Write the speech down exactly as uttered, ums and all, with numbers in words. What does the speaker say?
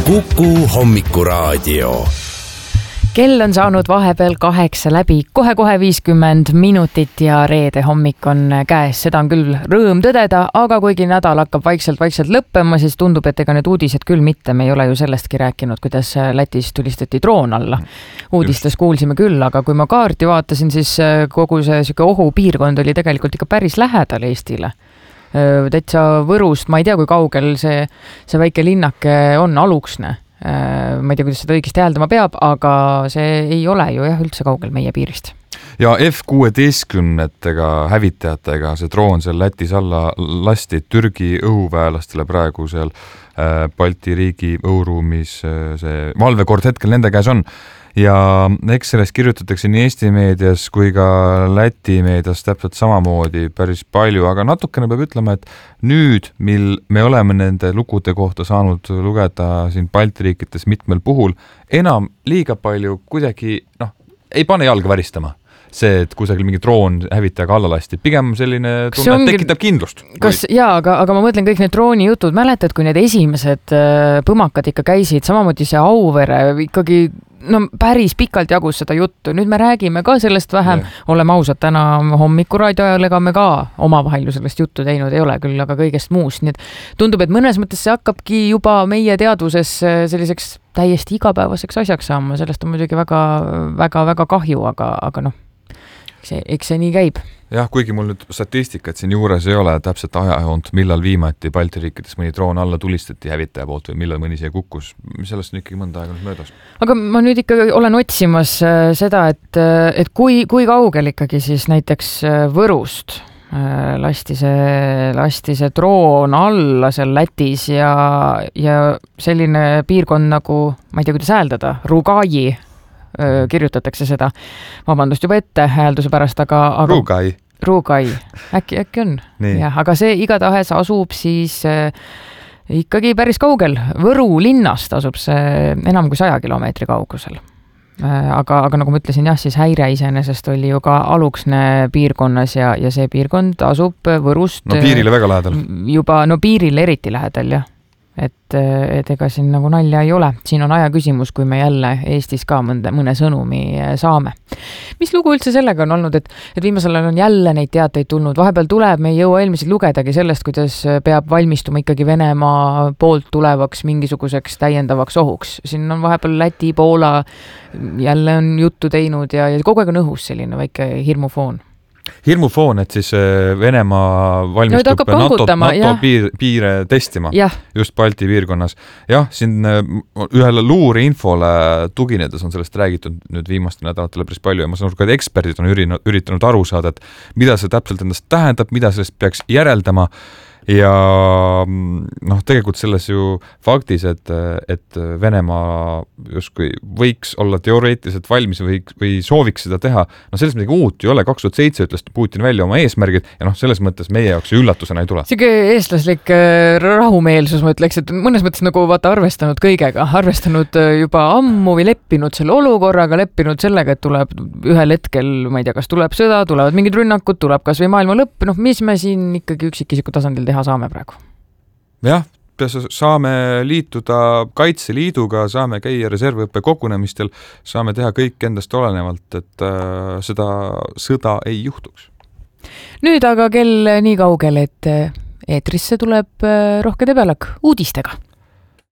Kuku hommikuraadio. Kell on saanud vahepeal kaheksa läbi, kohe-kohe viiskümmend minutit ja reede hommik on käes. Seda on küll rõõm tõdeda, aga kuigi nädal hakkab vaikselt-vaikselt lõppema, siis tundub, et ega need uudised küll mitte. Me ei ole ju sellestki rääkinud, kuidas Lätis tulistati droon alla. Uudistes kuulsime küll, aga kui ma kaarti vaatasin, siis kogu see siuke ohupiirkond oli tegelikult ikka päris lähedal Eestile. Täitsa Võrust, ma ei tea, kui kaugel see, see väike linnake on, Aluksne. Ma ei tea, kuidas seda õigesti hääldama peab, aga see ei ole ju jah, üldse kaugel meie piirist. Ja F kuusteist-etega hävitajatega see droon seal Lätis alla lasti Türgi õhuväelastele praegu seal Balti riigi õhuruumis. See valvekord hetkel nende käes on. Ja eks sellest kirjutatakse nii Eesti meedias kui ka Läti meedias täpselt samamoodi päris palju, aga natukene peab ütlema, et nüüd, mil me oleme nende lugude kohta saanud lugeda siin Balti riikides mitmel puhul, enam liiga palju kuidagi, noh, ei pane jalga väristama. See, et kusagil mingi droon hävitajaga alla lasti. Pigem selline tunne, et tekitab kindlust. Kas, jaa, aga, aga ma mõtlen kõik need drooni jutud. Mäletad, kui need esimesed põmakad ikka käisid, samamoodi see Auvere ikkagi no, päris pikalt jagus seda juttu. Nüüd me räägime ka sellest vähem. Yeah. Oleme ausad, täna hommikuraadio ajal ega me ka omavahel ju sellest juttu teinud ei ole küll, aga kõigest muust. Nii et tundub, et mõnes mõttes see hakkabki juba meie teadvuses selliseks täiesti igapäevaseks asjaks saama. Sellest on muidugi väga, väga, väga kahju, aga, aga noh, See, eks see nii käib. Jah, kuigi mul nüüd statistikat siin juures ei ole täpselt ajajoont, millal viimati Balti riikides mõni droon alla tulistati hävitaja poolt või millal mõni siia kukkus. Sellest on ikkagi mõnda aega nüüd möödas. Aga ma nüüd ikka olen otsimas seda, et, et kui, kui kaugel ikkagi siis näiteks Võrust lasti see, lasti see droon alla seal Lätis ja, ja selline piirkond nagu, ma ei tea, kuidas hääldada, Rugai kirjutatakse seda, vabandust juba ette häälduse pärast, aga... aga Rugai. Rugai, äkki, äkki on. Ja, aga see igatahes asub siis äh, ikkagi päris kaugel. Võru linnast asub see enam kui saja kilomeetri kaugusel. Äh, aga, aga nagu ma ütlesin, jah, siis häire iseenesest oli ju ka Aluksne piirkonnas ja, ja see piirkond asub Võrust... No piirile väga lähedal. Juba, no piirile eriti lähedal, jah. Et, et ega siin nagu nalja ei ole. Siin on aja küsimus, kui me jälle Eestis ka mõnda, mõne sõnumi saame. Mis lugu üldse sellega on olnud, et, et viimasel ajal on jälle neid teateid tulnud. Vahepeal tuleb, me ei jõua eelmiselt lugedagi sellest, kuidas peab valmistuma ikkagi Venemaa poolt tulevaks mingisuguseks täiendavaks ohuks. Siin on vahepeal Läti, Poola jälle on juttu teinud ja, ja kogu aeg on õhus selline väike hirmufoon. Hirmufoon, et siis Venemaa valmistub no, NATO, NATO piir, piire testima ja. Just Balti piirkonnas. Jah, siin ühele luure infole tuginedes on sellest räägitud nüüd viimaste nädalatele päris palju ja ma saan aru, et eksperdid on üritanud aru saada, et mida see täpselt endast tähendab, mida sellest peaks järeldama ja noh, tegelikult selles ju faktis, et, et Venemaa justkui võiks olla teoreetiliselt valmis või, või sooviks seda teha. No selles midagi uut ei ole. kaks tuhat seitse ütles Putin välja oma eesmärgid ja noh, selles mõttes meie jaoks üllatusena ei tule. Siuke eestlaslik rahumeelsus, ma ütleks, et mõnes mõttes nagu vaata arvestanud kõigega, arvestanud juba ammu või leppinud selle olukorraga, leppinud sellega, et tuleb ühel hetkel, ma ei tea, kas tuleb sõda, tulevad mingid rünnakud, tuleb kas või maailma lõpp, noh, mis me siin ikkagi üksikisiku tasandil teha saame praegu? Jah, saame liituda Kaitseliiduga, saame käia reservõppe kogunemistel, saame teha kõik endast olenevalt, et äh, seda sõda ei juhtuks. Nüüd aga kell nii kaugel, et eetrisse tuleb Rohke Debelak uudistega.